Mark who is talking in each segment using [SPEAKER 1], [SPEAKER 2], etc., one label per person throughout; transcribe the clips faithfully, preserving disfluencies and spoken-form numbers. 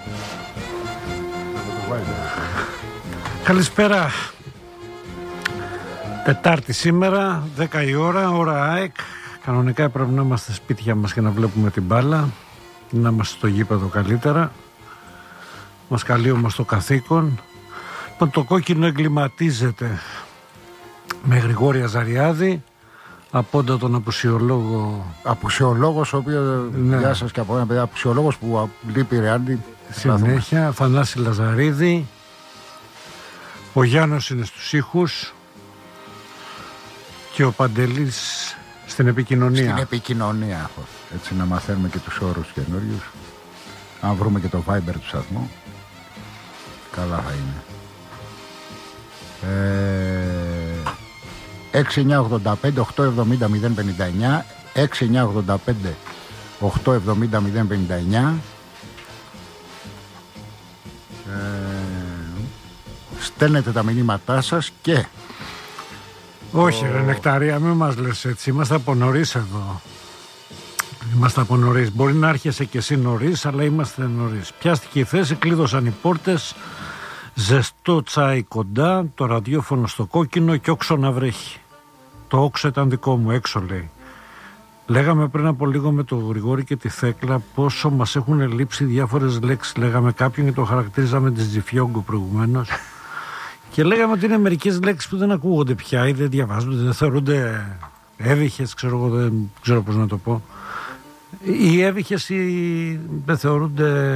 [SPEAKER 1] Καλησπέρα. Τετάρτη σήμερα, δέκα η ώρα, ώρα ΑΕΚ. Κανονικά πρέπει να είμαστε σπίτια μας και να βλέπουμε την μπάλα, να είμαστε στο γήπεδο καλύτερα. Μας καλεί όμως το καθήκον. Λοιπόν, το κόκκινο εγκληματίζεται με Γρηγόρη Αζαριάδη, απόντα τον απουσιολόγο.
[SPEAKER 2] Απουσιολόγος, ο οποίος, ναι. Γεια σας και από ένα παιδί, απουσιολόγος που λείπει Ρεάντι.
[SPEAKER 1] Συνέχεια, Θανάση Λαζαρίδη. Ο Γιάννος είναι στους ήχους και ο Παντελής στην επικοινωνία.
[SPEAKER 2] Στην επικοινωνία, έτσι να μαθαίνουμε και τους όρους καινούριους. Αν βρούμε και το Viber του σταθμού, καλά θα είναι. Ε, έξι εννιά ογδόντα πέντε οκτώ εβδομήντα μηδέν πενήντα εννιά έξι εννιά ογδόντα πέντε οκτώ εβδομήντα μηδέν πενήντα εννιά. Ε, στέλνετε τα μηνύματά σας και...
[SPEAKER 1] Όχι το... ρε Νεκταρία, μην μας λες έτσι, είμαστε από νωρίς εδώ. Είμαστε από νωρίς. Μπορεί να άρχεσαι και εσύ νωρίς, αλλά είμαστε νωρίς. Πιάστηκε η θέση, κλείδωσαν οι πόρτες, ζεστό τσάι κοντά, το ραδιόφωνο στο κόκκινο και όξο να βρέχει. Το όξο ήταν δικό μου, έξω λέει. Λέγαμε πριν από λίγο με τον Γρηγόρη και τη Θέκλα πόσο μας έχουν λείψει διάφορες λέξεις. Λέγαμε κάποιον και το χαρακτηρίζαμε της Τζιφιόγκο προηγουμένως. Και λέγαμε ότι είναι μερικές λέξεις που δεν ακούγονται πια ή δεν διαβάζονται, δεν θεωρούνται έβυχες, ξέρω εγώ, δεν ξέρω πώς να το πω. Οι έβυχες ή δεν θεωρούνται,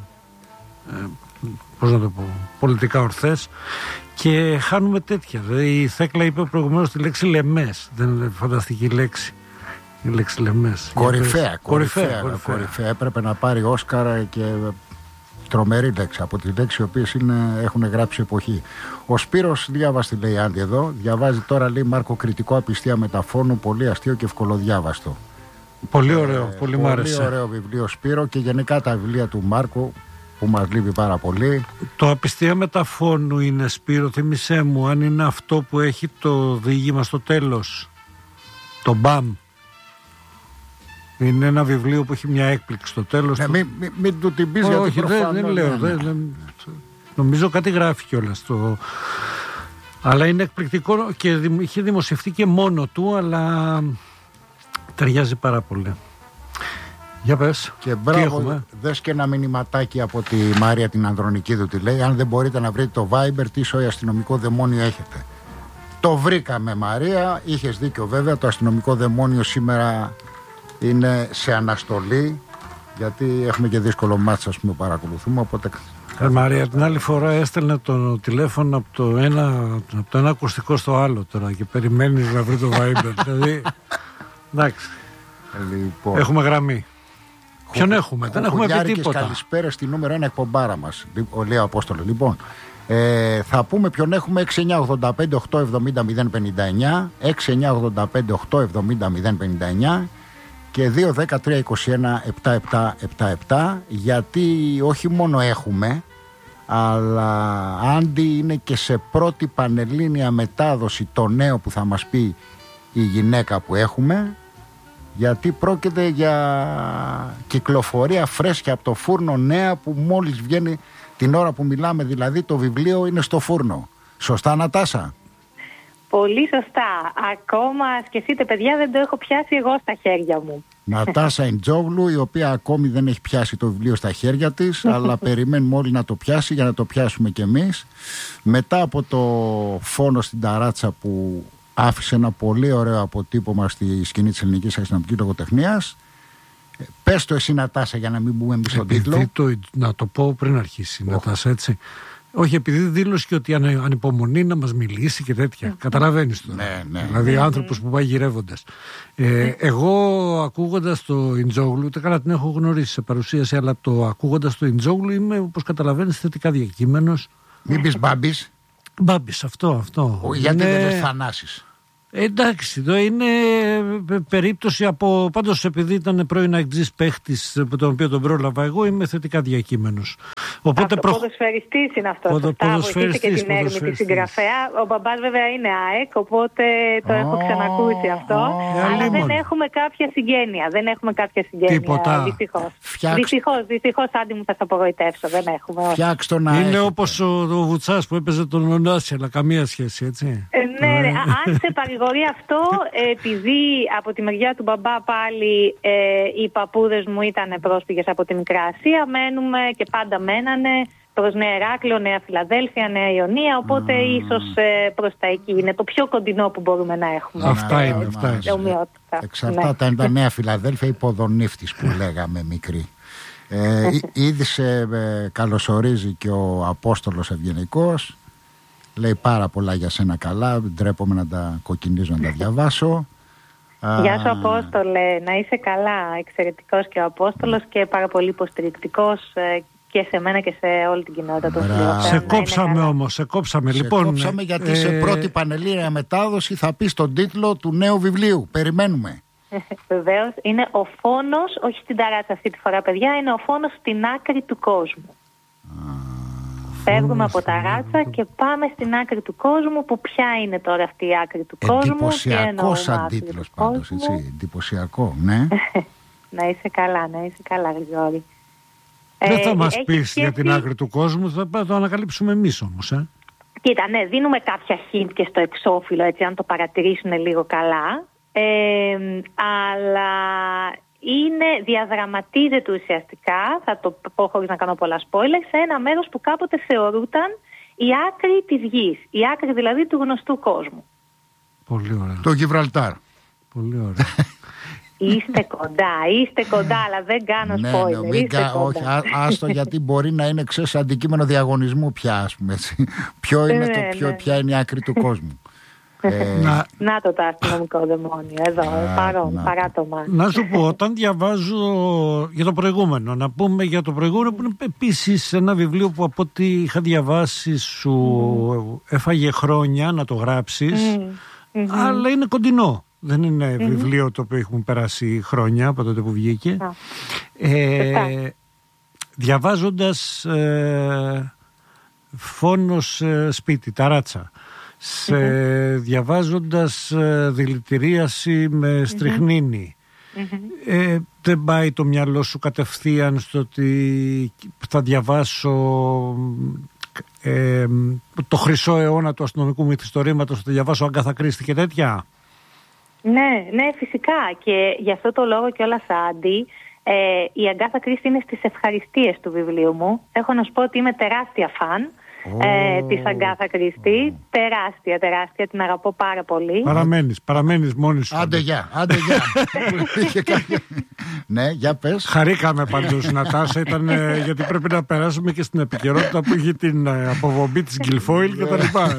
[SPEAKER 1] ε, πώς να το πω, πολιτικά ορθές και χάνουμε τέτοια. Δηλαδή η Θέκλα είπε προηγουμένως τη λέξη λεμές, δεν είναι φανταστική λέξη. Η λέξη λεμές.
[SPEAKER 2] Κορυφαία,
[SPEAKER 1] κορυφαία,
[SPEAKER 2] κορυφαία,
[SPEAKER 1] κορυφαία.
[SPEAKER 2] κορυφαία. Έπρεπε να πάρει Όσκαρα και τρομερή λέξη από τη λέξη οι οποίες έχουν γράψει εποχή. Ο Σπύρος διάβαστη λέει Άντι εδώ, διαβάζει τώρα λέει Μάρκο κριτικό απιστία μεταφώνου, πολύ αστείο και ευκολοδιάβαστο.
[SPEAKER 1] Πολύ ωραίο,
[SPEAKER 2] ε,
[SPEAKER 1] πολύ μ' άρεσε.
[SPEAKER 2] Πολύ ωραίο βιβλίο Σπύρο και γενικά τα βιβλία του Μάρκου που μας λείπει πάρα πολύ.
[SPEAKER 1] Το απιστία μεταφώνου είναι, Σπύρο, θύμισέ μου, αν είναι αυτό που έχει το διήγημα στο τέλος, το μπαμ. Είναι ένα βιβλίο που έχει μια έκπληξη στο τέλος.
[SPEAKER 2] Ναι,
[SPEAKER 1] του...
[SPEAKER 2] μην, μην, μην του την πεις,
[SPEAKER 1] όχι,
[SPEAKER 2] γιατί
[SPEAKER 1] δεν, δεν λέω. Δεν, δεν, νομίζω κάτι γράφει κιόλας το... Αλλά είναι εκπληκτικό και είχε δημοσιευτεί και μόνο του, αλλά ταιριάζει πάρα πολύ. Για πες.
[SPEAKER 2] Και μπράβο, δες και ένα μηνυματάκι από τη Μάρια την Ανδρονικίδου, τη λέει: αν δεν μπορείτε να βρείτε το Viber, τι σοϊ αστυνομικό δαιμόνιο έχετε. Το βρήκαμε, Μαρία, είχες δίκιο βέβαια. Το αστυνομικό δαιμόνιο σήμερα είναι σε αναστολή, γιατί έχουμε και δύσκολο μάτς, ας πούμε, παρακολουθούμε. Οπότε...
[SPEAKER 1] Ε, Μαρία, την άλλη φορά έστελνε το τηλέφωνο από το ένα, από το ένα ακουστικό στο άλλο τώρα και περιμένεις να βρει το Viber. Δηλαδή, εντάξει.
[SPEAKER 2] Λοιπόν,
[SPEAKER 1] έχουμε γραμμή. Ποιον έχουμε, δεν έχουμε πει τίποτα.
[SPEAKER 2] Καλησπέρα στη νούμερο ένα εκπομπάρα μας, ο Λέω Απόστολο. Λοιπόν, ε, θα πούμε ποιον έχουμε. Έξι εννιά ογδόντα πέντε οκτώ εβδομήντα μηδέν πενήντα εννιά έξι εννιά ογδόντα πέντε οκτώ εβδομήντα μηδέν πενήντα εννιά και δύο δέκα τρία είκοσι ένα επτά επτά επτά επτά, γιατί όχι μόνο έχουμε, αλλά Άντι είναι και σε πρώτη πανελλήνια μετάδοση το νέο που θα μας πει η γυναίκα που έχουμε, γιατί πρόκειται για κυκλοφορία φρέσκια από το φούρνο, νέα που μόλις βγαίνει την ώρα που μιλάμε, δηλαδή το βιβλίο είναι στο φούρνο. Σωστά, Νατάσα?
[SPEAKER 3] Πολύ σωστά. Ακόμα σκεφτείτε, παιδιά, δεν το έχω πιάσει εγώ στα χέρια μου.
[SPEAKER 2] Νατάσα Ιντζόγλου, η οποία ακόμη δεν έχει πιάσει το βιβλίο στα χέρια της, αλλά περιμένουμε όλοι να το πιάσει για να το πιάσουμε κι εμείς. Μετά από το φόνο στην ταράτσα που άφησε ένα πολύ ωραίο αποτύπωμα στη σκηνή της ελληνικής αστυνομικής λογοτεχνίας. Πες το εσύ, Νατάσα, για να μην μπούμε εμείς στον τίτλο.
[SPEAKER 1] Το, να το πω πριν αρχίσει, oh. Νατάσα, έτσι. Όχι, επειδή δήλωσε και ότι ανε, ανυπομονεί να μας μιλήσει και τέτοια. Mm. Καταλαβαίνεις το.
[SPEAKER 2] Ναι, ναι.
[SPEAKER 1] Δηλαδή,
[SPEAKER 2] mm.
[SPEAKER 1] άνθρωπος που πάει γυρεύοντας. Ε, mm. Εγώ, ακούγοντας το Ιντζόγλου, ούτε καλά την έχω γνωρίσει σε παρουσίαση, αλλά το ακούγοντας το Ιντζόγλου είμαι, όπως καταλαβαίνεις, θετικά διακείμενος.
[SPEAKER 2] Μην πεις Μπάμπης.
[SPEAKER 1] Μπάμπης, αυτό, αυτό.
[SPEAKER 2] Ο, γιατί είναι... δεν λες Θανάσης.
[SPEAKER 1] Εντάξει, εδώ είναι περίπτωση από... Πάντως επειδή ήταν πρώην αεκτζής παίχτης, τον οποίο τον πρόλαβα εγώ, είμαι θετικά διακείμενος. Οπότε
[SPEAKER 3] αυτό,
[SPEAKER 1] προ...
[SPEAKER 3] ποδοσφαιριστής είναι αυτό.
[SPEAKER 1] Ποδο...
[SPEAKER 3] Σωστά, βοηθήσει και την Έρμη τη συγγραφέα. Ο μπαμπάς βέβαια είναι ΑΕΚ, οπότε το oh, έχω ξανακούσει αυτό. Oh, αλλά oh, δεν oh. έχουμε κάποια συγγένεια. Δεν έχουμε κάποια συγγένεια.
[SPEAKER 1] Τίποτα.
[SPEAKER 3] Δυστυχώς.
[SPEAKER 2] Φτιάξ...
[SPEAKER 3] Δυστυχώς, δυστυχώς, Άντι μου, θα σε απογοητεύσω. Δεν έχουμε.
[SPEAKER 2] Φτιάξτε να
[SPEAKER 1] είναι
[SPEAKER 2] έχετε.
[SPEAKER 1] όπως ο, ο Βουτσάς που έπαιζε τον Ωνάση, αλλά καμία σχέση, έτσι.
[SPEAKER 3] Ε, ναι, ναι. Αν σε παρηγορεί αυτό, επειδή από τη μεριά του μπαμπά πάλι ε, οι παππούδες μου ήταν πρόσφυγες από τη Μικρά Ασία, μένουμε και πάντα μένανε προς Νέα Ηράκλειο, Νέα Φιλαδέλφια, Νέα Ιωνία, οπότε mm. ίσως ε, προς τα εκεί. Είναι το πιο κοντινό που μπορούμε να έχουμε.
[SPEAKER 1] Αυτά ε, είναι, αυτά είναι.
[SPEAKER 2] Εξαρτάται αν τα Νέα Φιλαδέλφια ή Ποδονύφτης που λέγαμε μικρή. Ε, ήδη σε ε, καλωσορίζει και ο Απόστολος Ευγενικός. Λέει πάρα πολλά για σένα καλά. Ντρέπομαι να τα κοκκινίζω, να τα διαβάσω.
[SPEAKER 3] Γεια σου Απόστολε, να είσαι καλά. Εξαιρετικός και ο Απόστολος και πάρα πολύ υποστηρικτικός και σε μένα και σε όλη την κοινότητα των φιλιοφέρων.
[SPEAKER 1] Σε κόψαμε όμως, σε κόψαμε.
[SPEAKER 2] Σε
[SPEAKER 1] λοιπόν,
[SPEAKER 2] κόψαμε γιατί ε... σε πρώτη πανελλήνια μετάδοση θα πεις τον τίτλο του νέου βιβλίου. Περιμένουμε.
[SPEAKER 3] Βεβαίως, είναι ο φόνος, όχι στην ταράτσα αυτή τη φορά παιδιά, είναι ο φόνος στην άκρη του κόσμου. Φεύγουμε από τα ράτσα και πάμε στην άκρη του κόσμου. Που ποια είναι τώρα αυτή η άκρη του κόσμου?
[SPEAKER 2] Εντυπωσιακός αντίτλος πάντως, έτσι. Εντυπωσιακό, ναι.
[SPEAKER 3] Να είσαι καλά, να είσαι καλά, Γρηγόρη.
[SPEAKER 1] Δεν θα ε, μας πεις για την άκρη του κόσμου, θα το ανακαλύψουμε εμείς όμως, ε.
[SPEAKER 3] Κοίτα, ναι, δίνουμε κάποια hint και στο εξώφυλλο, έτσι, αν το παρατηρήσουν λίγο καλά. Ε, αλλά... Είναι, διαδραματίζεται ουσιαστικά, θα το πω χωρίς να κάνω πολλά spoilers, σε ένα μέρος που κάποτε θεωρούταν η άκρη της γης. Η άκρη δηλαδή του γνωστού κόσμου.
[SPEAKER 1] Πολύ ωραία.
[SPEAKER 2] Το Γιβραλτάρ.
[SPEAKER 1] Πολύ ωραία.
[SPEAKER 3] Είστε κοντά, είστε κοντά, αλλά δεν κάνω spoiler.
[SPEAKER 2] Ναι, ναι, είστε κα... Όχι, α, άστο γιατί μπορεί να είναι ξέρεις αντικείμενο διαγωνισμού πια, ας πούμε. Ποιο είναι το, ποιο, ποια είναι η άκρη του κόσμου.
[SPEAKER 3] Ε... Να... να το το αστυνομικό δαιμόνιο εδώ, ε, παρόν, παράτομα.
[SPEAKER 1] Να σου πω, όταν διαβάζω για το προηγούμενο, να πούμε για το προηγούμενο που είναι επίσης ένα βιβλίο που από ό,τι είχα διαβάσει σου mm. έφαγε χρόνια να το γράψεις, mm. Mm-hmm. αλλά είναι κοντινό. Δεν είναι mm-hmm. βιβλίο το οποίο έχουν περάσει χρόνια από τότε που βγήκε. Ah. Ε, διαβάζοντας ε, φόνος ε, σπίτι, ταράτσα. Σε mm-hmm. διαβάζοντας ε, δηλητηρίαση με στριχνίνη. Mm-hmm. Ε, δεν πάει το μυαλό σου κατευθείαν στο ότι θα διαβάσω ε, το χρυσό αιώνα του αστυνομικού μυθιστορήματος, θα διαβάσω Αγκάθα Κρίστη και τέτοια?
[SPEAKER 3] Ναι, ναι, φυσικά. Και γι' αυτό το λόγο κιόλας, Άντι, ε, η Αγκάθα Κρίστη είναι στις ευχαριστίες του βιβλίου μου. Έχω να σου πω ότι είμαι τεράστια φαν. Oh. Ε, της Αγκάθα Κρίστη. Oh. Τεράστια, τεράστια, την αγαπώ πάρα πολύ.
[SPEAKER 1] Παραμένεις, παραμένεις μόνη σου.
[SPEAKER 2] Άντε γεια, άντε γεια. Ναι, για πες.
[SPEAKER 1] Χαρήκαμε πάντως, Νατάσα, ήταν, γιατί πρέπει να περάσουμε και στην επικαιρότητα που είχε την αποβομπή της Γκυλφόιλ και τα λοιπά.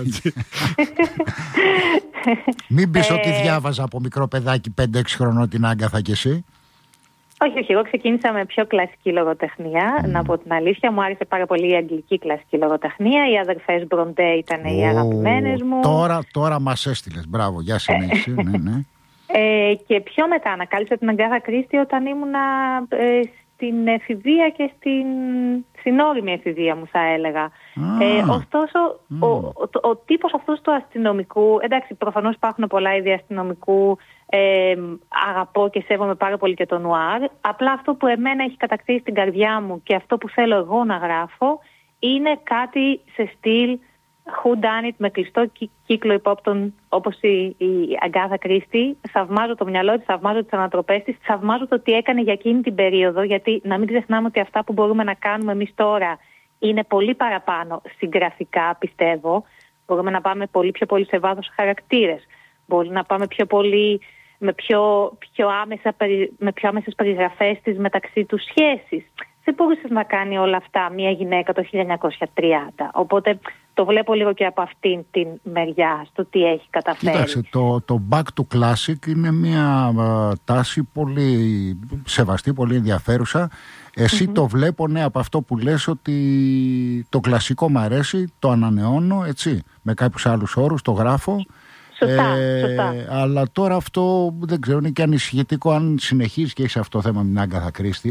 [SPEAKER 2] Μην πεις ότι διάβαζα από μικρό παιδάκι πέντε έξι χρονών την Άγκαθα κι εσύ.
[SPEAKER 3] Όχι, όχι. Εγώ ξεκίνησα με πιο κλασική λογοτεχνία. Mm. Να πω την αλήθεια, μου άρεσε πάρα πολύ η αγγλική κλασική λογοτεχνία. Οι αδερφές Μπροντέ ήταν oh. οι αγαπημένες μου.
[SPEAKER 2] Τώρα, τώρα μας έστειλες. Μπράβο, για συνέχιση. ναι, ναι.
[SPEAKER 3] Ε, και πιο μετά ανακάλυψα την Αγκάθα Κρίστη όταν ήμουνα ε, στην εφηβεία και στην συνόριμη εφηβεία μου, θα έλεγα. Ah. Ε, ωστόσο, mm. ο, ο, ο, ο τύπος αυτός του αστυνομικού, εντάξει, προφανώς υπάρχουν πολλά είδη αστυνομικού. Ε, αγαπώ και σέβομαι πάρα πολύ και το νουάρ. Απλά αυτό που εμένα έχει κατακτήσει την καρδιά μου και αυτό που θέλω εγώ να γράφω είναι κάτι σε στυλ who done it, με κλειστό κύκλο υπόπτων, όπως η, η Αγκάθα Κρίστη. Θαυμάζω το μυαλό της, θαυμάζω τις ανατροπές της, θαυμάζω το τι έκανε για εκείνη την περίοδο, γιατί να μην ξεχνάμε ότι αυτά που μπορούμε να κάνουμε εμείς τώρα είναι πολύ παραπάνω συγγραφικά, πιστεύω. Μπορούμε να πάμε πολύ πιο πολύ σε βάθος χαρακτήρες. Μπορεί να πάμε πιο πολύ με πιο, πιο, άμεσα, με πιο άμεσες περιγραφές της μεταξύ τους σχέσεις. Δεν μπορούσε να κάνει όλα αυτά μια γυναίκα το χίλια εννιακόσια τριάντα. Οπότε το βλέπω λίγο και από αυτήν την μεριά, στο τι έχει καταφέρει.
[SPEAKER 2] Κοίταξε, το, το back to classic είναι μια uh, τάση πολύ σεβαστή, πολύ ενδιαφέρουσα. Εσύ mm-hmm. το βλέπω, ναι, από αυτό που λες, ότι το κλασικό μου αρέσει, το ανανεώνω, έτσι, με κάποιους άλλους όρους, το γράφω.
[SPEAKER 3] Σωστά,
[SPEAKER 2] ε,
[SPEAKER 3] σωστά.
[SPEAKER 2] Αλλά τώρα αυτό δεν ξέρω, είναι και ανησυχητικό αν συνεχίζει και έχει αυτό το θέμα με την Άγκαθα Κρίστη.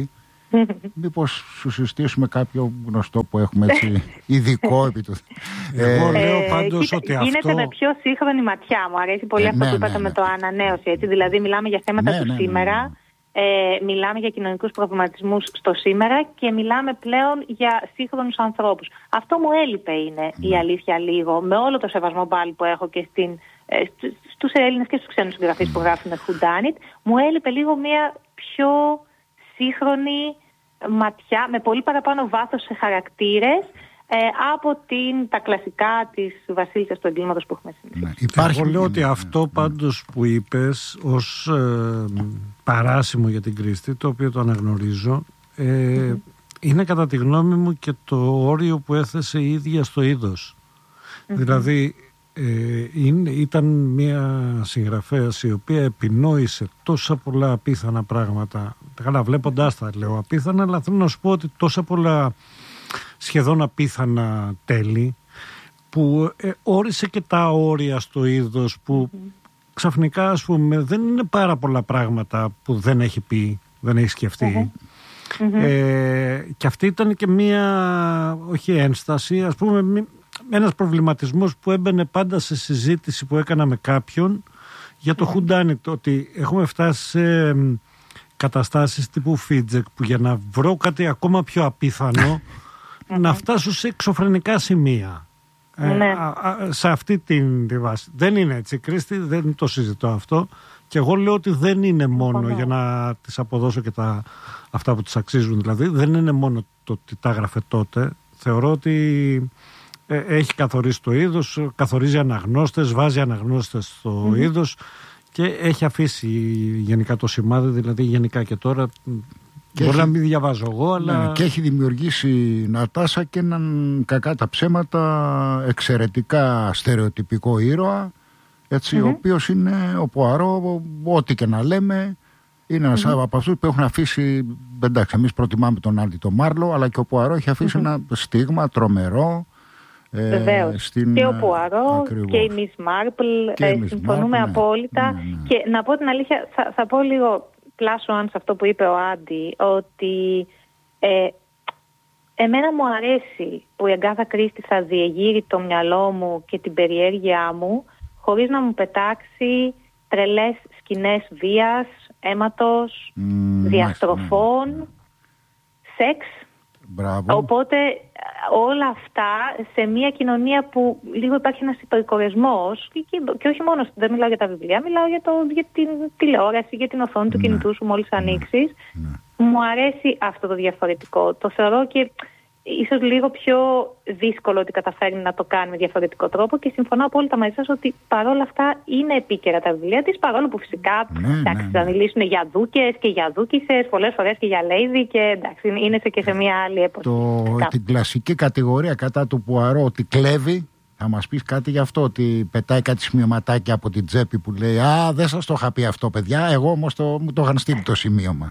[SPEAKER 2] Μήπως σου συστήσουμε κάποιο γνωστό που έχουμε έτσι ειδικό επί του.
[SPEAKER 1] Εγώ
[SPEAKER 2] ε,
[SPEAKER 1] λέω πάντως
[SPEAKER 3] ε,
[SPEAKER 1] ότι
[SPEAKER 3] γίνεται
[SPEAKER 1] αυτό...
[SPEAKER 3] με πιο σύγχρονη ματιά. Μου αρέσει πολύ
[SPEAKER 2] ε,
[SPEAKER 3] αυτό
[SPEAKER 2] ναι,
[SPEAKER 3] που είπατε
[SPEAKER 2] ναι, ναι.
[SPEAKER 3] με το ανανέωση. Έτσι. Δηλαδή μιλάμε για θέματα
[SPEAKER 2] ναι,
[SPEAKER 3] του
[SPEAKER 2] ναι, ναι,
[SPEAKER 3] σήμερα,
[SPEAKER 2] ναι.
[SPEAKER 3] Ε, μιλάμε για κοινωνικούς προβληματισμούς στο σήμερα και μιλάμε πλέον για σύγχρονους ανθρώπους. Αυτό μου έλειπε είναι mm. η αλήθεια λίγο, με όλο το σεβασμό πάλι που έχω και στην, ε, στους Έλληνες και στους ξένους συγγραφείς mm. που γράφουν whodunit, μου έλειπε λίγο μια πιο σύγχρονη ματιά, με πολύ παραπάνω βάθος σε χαρακτήρες, ε, από την, τα κλασικά της βασίλισσας του εγκλήματος που έχουμε συνηθίσει.
[SPEAKER 1] Ναι, υπάρχει... Εγώ λέω ότι αυτό πάντως που είπες ως ε, παράσημο για την Κρίστη, το οποίο το αναγνωρίζω, ε, mm-hmm. είναι κατά τη γνώμη μου και το όριο που έθεσε η ίδια στο είδος. Mm-hmm. Δηλαδή ε, είναι, ήταν μια συγγραφέας η οποία επινόησε τόσα πολλά απίθανα πράγματα. Καλά, βλέποντάς τα λέω απίθανα, αλλά θέλω να σου πω ότι τόσα πολλά σχεδόν απίθανα τέλη που ε, όρισε και τα όρια στο είδος που mm-hmm. ξαφνικά, ας πούμε, δεν είναι πάρα πολλά πράγματα που δεν έχει πει, δεν έχει σκεφτεί. Mm-hmm. Ε, και αυτή ήταν και μία, όχι ένσταση, ας πούμε, ένας προβληματισμός που έμπαινε πάντα σε συζήτηση που έκανα με κάποιον για το mm-hmm. whodunit, ότι έχουμε φτάσει σε καταστάσεις τύπου Φίτζεκ που για να βρω κάτι ακόμα πιο απίθανο mm-hmm. να φτάσω σε εξωφρενικά σημεία. Ναι. Ε, α, α, σε αυτή την τη βάση. Δεν είναι έτσι, Κρίστη, δεν το συζητώ αυτό. Και εγώ λέω ότι δεν είναι μόνο, για να τις αποδώσω και τα, αυτά που τις αξίζουν, δηλαδή, δεν είναι μόνο το ότι τα έγραφε τότε. Θεωρώ ότι ε, έχει καθορίσει το είδος, καθορίζει αναγνώστες, βάζει αναγνώστες στο mm-hmm. είδος και έχει αφήσει γενικά το σημάδι, δηλαδή γενικά και τώρα. Και μπορεί έχει... να μην διαβάζω εγώ, αλλά...
[SPEAKER 2] Ναι, και έχει δημιουργήσει η Νατάσα και έναν, κακά τα ψέματα, εξαιρετικά στερεοτυπικό ήρωα, έτσι, mm-hmm. ο οποίος είναι ο Πουαρό, ό,τι και να λέμε, είναι ένας mm-hmm. από αυτούς που έχουν αφήσει, εντάξει, εμείς προτιμάμε τον Άντι τον Μάρλο, αλλά και ο Πουαρό έχει αφήσει mm-hmm. ένα στίγμα τρομερό.
[SPEAKER 3] Βεβαίως. Ε, στην... Και ο Πουαρό ακριβώς. Και η Μις Μάρπλ, ε, συμφωνούμε Marple, απόλυτα. Ναι, ναι, ναι. Και να πω την αλήθεια, θα, θα πω λίγο... πλάσω αν σε αυτό που είπε ο Άντι, ότι ε, εμένα μου αρέσει που η Αγκάθα Κρίστη θα διεγείρει το μυαλό μου και την περιέργειά μου χωρίς να μου πετάξει τρελές σκηνές βίας, αίματος, mm, διαστροφών, ναι. σεξ.
[SPEAKER 2] Μπράβο.
[SPEAKER 3] Οπότε όλα αυτά σε μια κοινωνία που λίγο υπάρχει ένας υπερκορεσμός και, και όχι μόνο, δεν μιλάω για τα βιβλία, μιλάω για, το, για την τηλεόραση, για την οθόνη του ναι. κινητού σου μόλις ναι. ανοίξεις. Ναι. Μου αρέσει αυτό το διαφορετικό. Το θεωρώ και ίσως λίγο πιο δύσκολο ότι καταφέρνει να το κάνει με διαφορετικό τρόπο και συμφωνώ απόλυτα μαζί σας ότι παρόλα αυτά είναι επίκαιρα τα βιβλία της, παρόλο που φυσικά ναι, εντάξει, ναι, ναι. θα μιλήσουν για δούκες και για δούκισσες, πολλές φορές και για λέιδι και εντάξει, είναι σε και σε μια άλλη εποχή.
[SPEAKER 2] Το, την κλασική κατηγορία κατά του Πουαρό ότι κλέβει, θα μας πεις κάτι γι' αυτό, ότι πετάει κάτι σημειωματάκια από την τσέπη που λέει «Α, δεν σας το είχα πει αυτό παιδιά, εγώ όμως το, μου το είχαν στείλει το σημείωμα».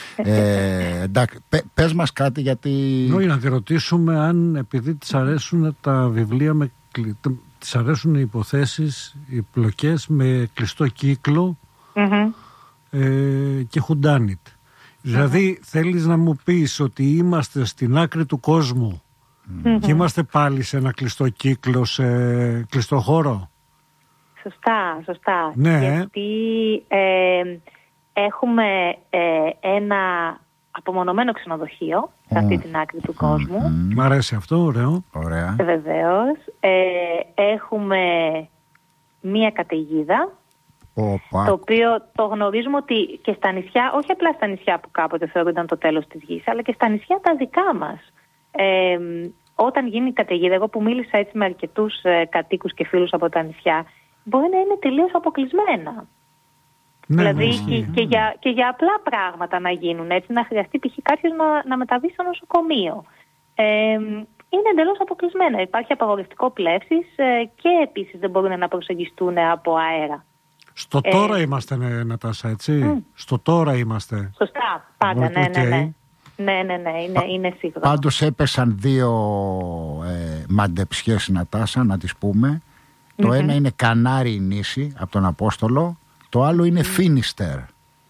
[SPEAKER 2] ε, εντάξει, πε, πες μας κάτι γιατί...
[SPEAKER 1] Νόη, να τη ρωτήσουμε αν επειδή της αρέσουν τα βιβλία, με, της αρέσουν οι υποθέσεις, οι πλοκές με κλειστό κύκλο mm-hmm. ε, και whodunit. Mm-hmm. Δηλαδή θέλεις να μου πεις ότι είμαστε στην άκρη του κόσμου mm-hmm. και είμαστε πάλι σε ένα κλειστό κύκλο, σε κλειστό χώρο.
[SPEAKER 3] Σωστά, σωστά.
[SPEAKER 1] Ναι.
[SPEAKER 3] Γιατί ε, έχουμε ε, ένα απομονωμένο ξενοδοχείο σε αυτή mm. την άκρη του κόσμου.
[SPEAKER 1] Mm. Μ' αρέσει αυτό, ωραίο.
[SPEAKER 2] Ωραία.
[SPEAKER 3] Βεβαίως. Ε, έχουμε μία καταιγίδα,
[SPEAKER 2] Οπα.
[SPEAKER 3] το οποίο το γνωρίζουμε ότι και στα νησιά, όχι απλά στα νησιά που κάποτε θεωρούνταν το τέλος της γης, αλλά και στα νησιά τα δικά μας. Ε, όταν γίνει η καταιγίδα, εγώ που μίλησα έτσι με αρκετούς ε, κατοίκους και φίλους από τα νησιά, μπορεί να είναι τελείως αποκλεισμένα. Ναι, δηλαδή ναι, και, ναι. Και, για, και για απλά πράγματα να γίνουν, έτσι, να χρειαστεί π.χ. κάποιος να, να μεταβεί στο νοσοκομείο. Ε, είναι εντελώς αποκλεισμένα. Υπάρχει απαγορευτικό πλεύσης ε, και επίσης δεν μπορούν να προσεγγιστούν από αέρα.
[SPEAKER 1] Στο ε, τώρα είμαστε, ναι, Νατάσα, έτσι. Mm. Στο τώρα είμαστε.
[SPEAKER 3] Σωστά, πάντα, ναι, ναι, ναι. Ναι, ναι, ναι, είναι, είναι σίγουρο.
[SPEAKER 2] Πάντως έπεσαν δύο ε, μαντεψιές, Νατάσα, να τις πούμε. Το mm-hmm. ένα είναι Κανάρι νήσι από τον Απόστολο, το άλλο είναι mm. Φίνιστερ.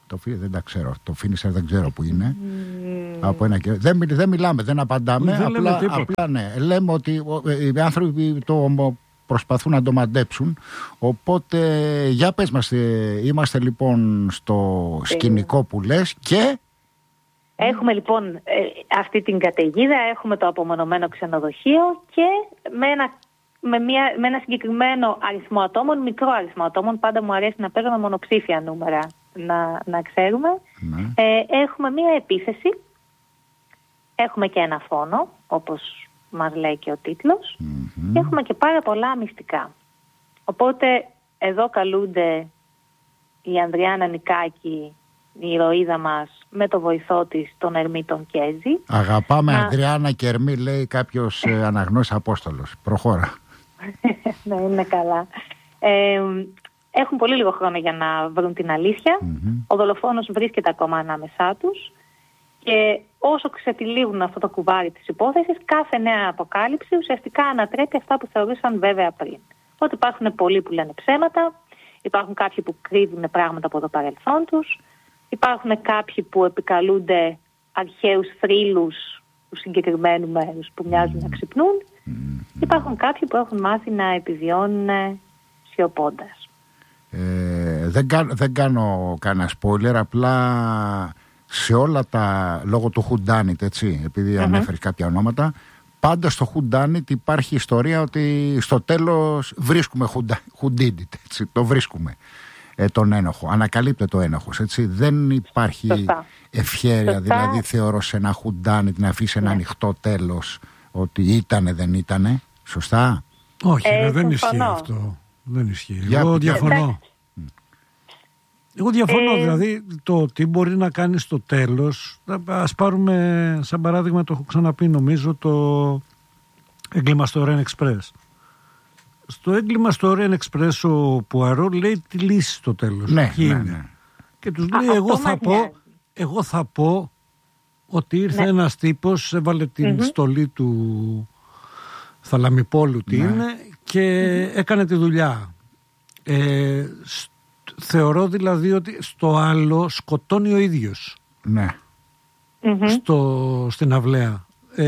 [SPEAKER 2] Το Φίνισερ δεν τα ξέρω. Το Φίνισερ δεν ξέρω που είναι. Mm. Από ένα και... δεν, δεν μιλάμε, δεν απαντάμε.
[SPEAKER 1] Δεν
[SPEAKER 2] απλά, απλά ναι. Λέμε ότι οι άνθρωποι το προσπαθούν να το μαντέψουν. Οπότε για πες μας, είμαστε λοιπόν στο σκηνικό που λες και...
[SPEAKER 3] Έχουμε λοιπόν ε, αυτή την καταιγίδα, έχουμε το απομονωμένο ξενοδοχείο και με ένα, με, μια, με ένα συγκεκριμένο αριθμό ατόμων, μικρό αριθμό ατόμων, πάντα μου αρέσει να παίρνω μονοψήφια νούμερα να, να ξέρουμε. Ναι. Ε, έχουμε μια επίθεση, έχουμε και ένα φόνο, όπως μας λέει και ο τίτλος, mm-hmm. και έχουμε και πάρα πολλά μυστικά. Οπότε εδώ καλούνται η Ανδριάννα Νικάκη, η ηρωίδα μας, με το βοηθό της, τον Ερμή τον Κέζη.
[SPEAKER 2] Αγαπάμε να... Ανδριάννα και Ερμή, λέει κάποιος ε, αναγνώστης Απόστολος. Προχώρα.
[SPEAKER 3] Ναι, είναι καλά. Ε, έχουν πολύ λίγο χρόνο για να βρουν την αλήθεια. Mm-hmm. Ο δολοφόνος βρίσκεται ακόμα ανάμεσά τους. Και όσο ξετυλίγουν αυτό το κουβάρι της υπόθεσης, κάθε νέα αποκάλυψη ουσιαστικά ανατρέπει αυτά που θεωρούσαν βέβαια πριν. Ότι υπάρχουν πολλοί που λένε ψέματα, υπάρχουν κάποιοι που κρύβουν πράγματα από το παρελθόν τους. Υπάρχουν κάποιοι που επικαλούνται αρχαίους θρύλους του συγκεκριμένου μέρους που μοιάζουν να ξυπνούν. Mm-hmm. Υπάρχουν κάποιοι που έχουν μάθει να επιβιώνουν σιωπώντας.
[SPEAKER 2] Ε, δεν, κα, δεν κάνω κανένα spoiler, απλά σε όλα τα, λόγω του Who Done It, έτσι, επειδή mm-hmm. ανέφερες κάποια ονόματα, πάντα στο Who Done It υπάρχει ιστορία ότι στο τέλος βρίσκουμε Who, who Did It, έτσι, το βρίσκουμε. Ε, τον ένοχο, ανακαλύπτεται το ένοχος, έτσι. Δεν υπάρχει Σωστά. ευχέρεια, Σωστά. δηλαδή θεωρώ σε ένα χουντάνι να αφήσει ένα ναι. ανοιχτό τέλος ότι ήτανε δεν ήτανε. Σωστά.
[SPEAKER 1] Όχι, ε, δεν ισχύει αυτό. Δεν ισχύει. Για Εγώ διαφωνώ. Ε, Εγώ διαφωνώ, ε, δηλαδή το τι μπορεί να κάνει στο τέλος. Ας πάρουμε σαν παράδειγμα, το έχω ξαναπεί νομίζω, το έγκλημα στο Orient Express. Στο έγκλημα στο Orient Express ο Πουαρό λέει τη λύση στο τέλος.
[SPEAKER 2] Ναι, ναι, ναι.
[SPEAKER 1] Και τους λέει, Α, εγώ, θα πω, εγώ θα πω ότι ήρθε ναι. ένας τύπος, έβαλε την mm-hmm. στολή του Θαλαμιπόλου τι ναι. είναι και mm-hmm. έκανε τη δουλειά. Ε, σ, θεωρώ δηλαδή ότι στο άλλο σκοτώνει ο ίδιος.
[SPEAKER 2] Ναι.
[SPEAKER 1] Mm-hmm. Στο, στην αυλαία.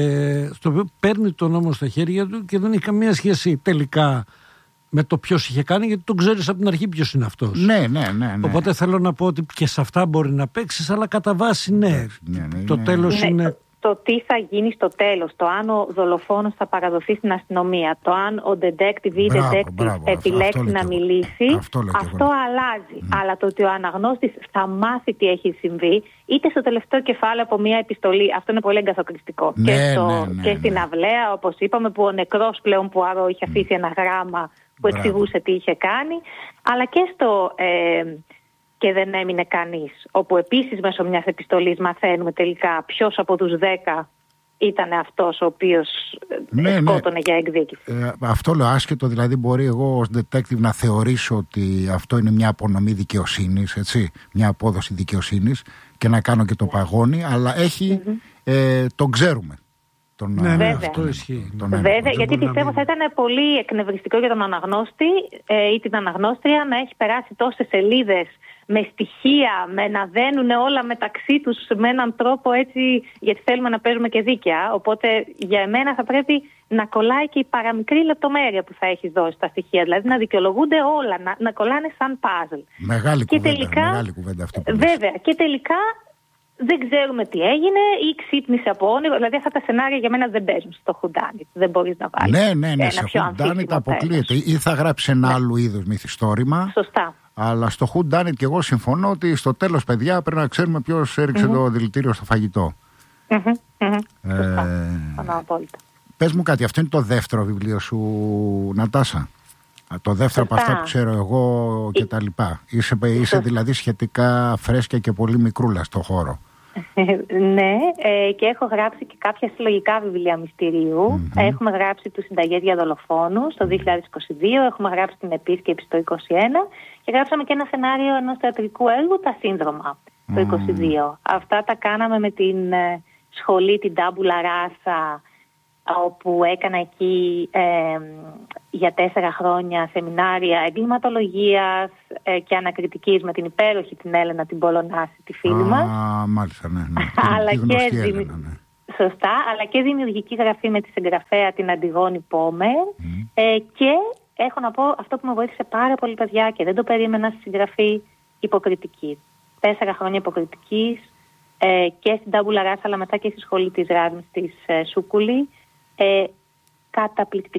[SPEAKER 1] Ε, στο οποίο παίρνει τον νόμο στα χέρια του και δεν έχει καμία σχέση τελικά με το ποιος είχε κάνει, γιατί τον ξέρεις από την αρχή ποιος είναι αυτός.
[SPEAKER 2] Ναι, ναι, ναι, ναι.
[SPEAKER 1] Οπότε θέλω να πω ότι και σε αυτά μπορεί να παίξεις, αλλά κατά βάση ναι. ναι, ναι, ναι το ναι. τέλος
[SPEAKER 3] ναι,
[SPEAKER 1] είναι...
[SPEAKER 3] Το, το τι θα γίνει στο τέλος, το αν ο δολοφόνος θα παραδοθεί στην αστυνομία, το αν ο detective ή
[SPEAKER 2] μπράβο,
[SPEAKER 3] detective
[SPEAKER 2] μπράβο,
[SPEAKER 3] επιλέξει να μιλήσει,
[SPEAKER 2] αυτό,
[SPEAKER 3] αυτό αλλάζει. Mm. Αλλά το ότι ο αναγνώστης θα μάθει τι έχει συμβεί, είτε στο τελευταίο κεφάλαιο από μια επιστολή, αυτό είναι πολύ εγκαθοκριστικό.
[SPEAKER 2] Ναι,
[SPEAKER 3] και στο,
[SPEAKER 2] ναι, ναι,
[SPEAKER 3] και στην
[SPEAKER 2] ναι.
[SPEAKER 3] αυλαία, όπως είπαμε, που ο νεκρός πλέον Πουαρό είχε αφήσει ένα γράμμα που Μπράβο. εξηγούσε τι είχε κάνει, αλλά και στο ε, «και δεν έμεινε κανείς», όπου επίσης μέσω μιας επιστολής μαθαίνουμε τελικά ποιος από τους δέκα ήταν αυτός ο οποίος ναι, σκότωνε ναι. για εκδίκηση.
[SPEAKER 2] Ε, αυτό λέω άσχετο, δηλαδή μπορεί εγώ ως detective να θεωρήσω ότι αυτό είναι μια απονομή δικαιοσύνης, έτσι, μια απόδοση δικαιοσύνης και να κάνω και το παγόνι, αλλά έχει, mm-hmm. ε, τον ξέρουμε. Τον,
[SPEAKER 1] ναι, ναι, αυτό ισχύει.
[SPEAKER 3] Τον Βέβαια, γιατί πιστεύω θα ήταν πολύ εκνευριστικό για τον αναγνώστη ε, ή την αναγνώστρια να έχει περάσει τόσες σελίδες με στοιχεία, με να δένουν όλα μεταξύ τους με έναν τρόπο έτσι, γιατί θέλουμε να παίζουμε και δίκαια. Οπότε για εμένα θα πρέπει να κολλάει και η παραμικρή λεπτομέρεια που θα έχεις δώσει στα στοιχεία. Δηλαδή να δικαιολογούνται όλα, να, να κολλάνε σαν παζλ.
[SPEAKER 2] Μεγάλη
[SPEAKER 3] και
[SPEAKER 2] κουβέντα,
[SPEAKER 3] τελικά,
[SPEAKER 2] μεγάλη κουβέντα αυτή που
[SPEAKER 3] βέβαια, και τελικά δεν ξέρουμε τι έγινε ή ξύπνησε από όνειρο. Δηλαδή αυτά τα σενάρια για μένα δεν παίζουν στο Who Done It. Δεν μπορείς να βάλεις.
[SPEAKER 2] Ναι, ναι, ναι. Σε Who Done It αποκλείεται. Ή θα γράψει ένα ναι. άλλου είδους μυθιστόρημα.
[SPEAKER 3] Σωστά.
[SPEAKER 2] Αλλά στο Who Done It και εγώ συμφωνώ ότι στο τέλος, παιδιά, πρέπει να ξέρουμε ποιος έριξε mm-hmm. το δηλητήριο στο φαγητό.
[SPEAKER 3] Mm-hmm. Mm-hmm. Ε... Σωστά. Απόλυτα.
[SPEAKER 2] Πες μου κάτι, αυτό είναι το δεύτερο βιβλίο σου, Νατάσα? Το δεύτερο Σωστά. από αυτά που ξέρω εγώ και τα λοιπά. Είσαι, είσαι δηλαδή σχετικά φρέσκια και πολύ μικρούλα στο χώρο.
[SPEAKER 3] Ναι, ε, και έχω γράψει και κάποια συλλογικά βιβλία μυστηρίου. Mm-hmm. Έχουμε γράψει τους συνταγές για δολοφόνους το δύο χιλιάδες είκοσι δύο, έχουμε γράψει την επίσκεψη το είκοσι ένα και γράψαμε και ένα σενάριο ενός θεατρικού έργου, τα Σύνδρομα, το mm. είκοσι δύο. Αυτά τα κάναμε με την ε, σχολή, την Τάμπουλα Ράσα, όπου έκανα εκεί ε, για τέσσερα χρόνια σεμινάρια εγκληματολογίας ε, και ανακριτικής με την υπέροχη την Έλενα την Πολωνάση, τη φίλη μας.
[SPEAKER 2] Α, μάλιστα, ναι. ναι.
[SPEAKER 3] αλλά
[SPEAKER 2] τη
[SPEAKER 3] και
[SPEAKER 2] Έλενα,
[SPEAKER 3] δημι...
[SPEAKER 2] ναι.
[SPEAKER 3] Σωστά, αλλά και δημιουργική γραφή με τη συγγραφέα την Αντιγόνη Πόμερ. Mm. Ε, και έχω να πω αυτό που με βοήθησε πάρα πολύ, παιδιά, και δεν το περίμενα στη συγγραφή, υποκριτική. Τέσσερα χρόνια υποκριτικής ε, και στην Τάμπουλα Ράσα, αλλά μετά και στη σχολή της Ράσμης της ε, Σούκουλη. Ε, καταπληκτικό.